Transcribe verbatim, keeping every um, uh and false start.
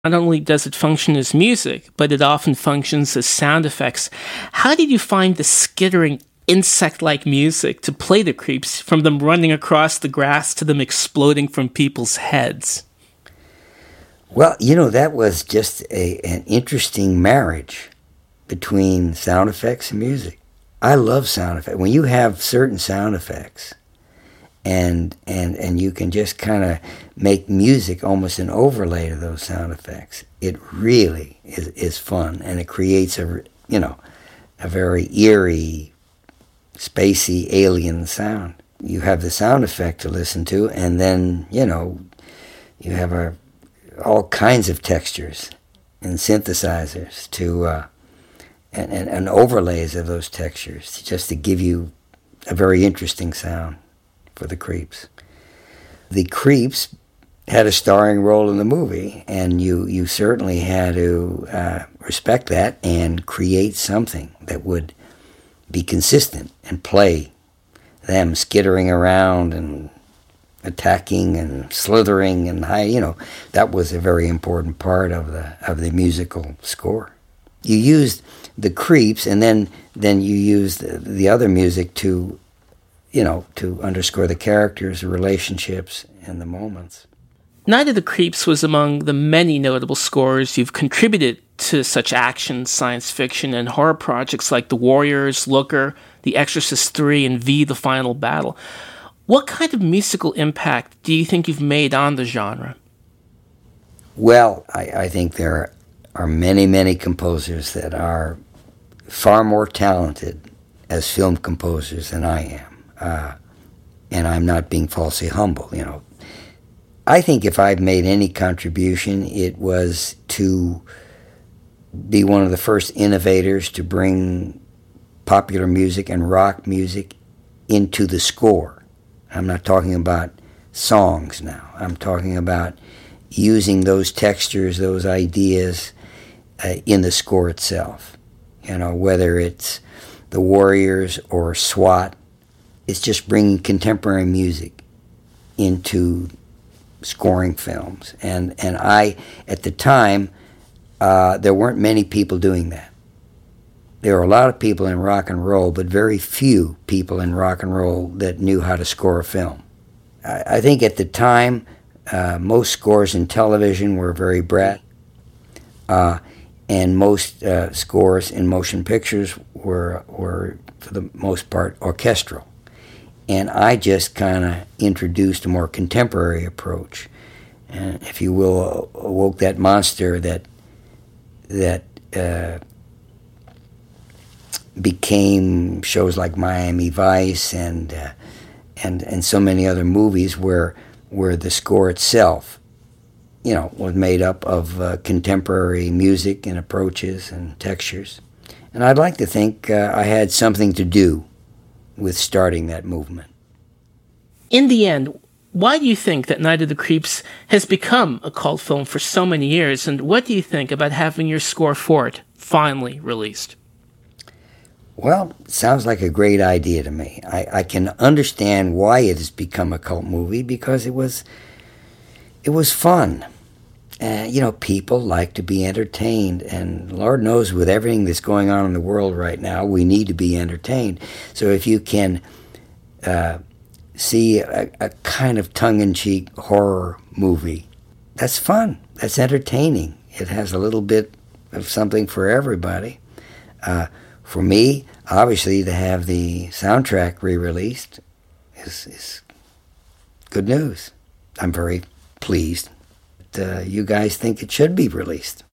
Not only does it function as music, but it often functions as sound effects. How did you find the skittering, insect-like music to play the creeps, from them running across the grass to them exploding from people's heads? Well, you know, that was just a, an interesting marriage between sound effects and music. I love sound effects. When you have certain sound effects and and and you can just kind of make music almost an overlay to those sound effects, it really is, is fun, and it creates a, you know, a very eerie, spacey, alien sound. You have the sound effect to listen to, and then, you know, you have a, all kinds of textures and synthesizers to uh, and, and, and overlays of those textures just to give you a very interesting sound for the Creeps. The Creeps had a starring role in the movie, and you, you certainly had to uh, respect that and create something that would be consistent and play them skittering around and attacking and slithering and high, you know, that was a very important part of the of the musical score. You used the Creeps, and then then you used the, the other music to, you know, to underscore the characters, the relationships, and the moments. Night of the Creeps was among the many notable scores you've contributed to such action, science fiction, and horror projects like The Warriors, Looker, The Exorcist three, and V, The Final Battle. What kind of musical impact do you think you've made on the genre? Well, I, I think there are many, many composers that are far more talented as film composers than I am. Uh, and I'm not being falsely humble, you know. I think if I've made any contribution, it was to be one of the first innovators to bring popular music and rock music into the score. I'm not talking about songs now. I'm talking about using those textures, those ideas uh, in the score itself. You know, whether it's The Warriors or SWAT, it's just bringing contemporary music into scoring films. And, and I, at the time, uh, there weren't many people doing that. There were a lot of people in rock and roll, but very few people in rock and roll that knew how to score a film. I, I think at the time, uh, most scores in television were very brat, uh, and most uh, scores in motion pictures were, were, for the most part, orchestral. And I just kind of introduced a more contemporary approach, and, if you will, awoke that monster that that uh, became shows like Miami Vice and uh, and and so many other movies where where the score itself, you know, was made up of uh, contemporary music and approaches and textures. And I'd like to think uh, I had something to do with starting that movement. In the end, why do you think that Night of the Creeps has become a cult film for so many years, and what do you think about having your score for it finally released? Well, it sounds like a great idea to me. I, I can understand why it has become a cult movie, because it was it was fun. Uh, you know, people like to be entertained, and Lord knows with everything that's going on in the world right now, we need to be entertained. So if you can uh, see a, a kind of tongue-in-cheek horror movie, that's fun. That's entertaining. It has a little bit of something for everybody. Uh, for me, obviously, to have the soundtrack re-released is, is good news. I'm very pleased. Uh, you guys think it should be released.